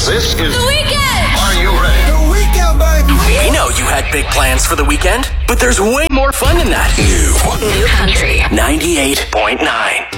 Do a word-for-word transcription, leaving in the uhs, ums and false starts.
This is The Weekend! Are you ready? The Weekend, baby! We know you had big plans for the weekend, but there's way more fun than that. New. New country. ninety-eight point nine.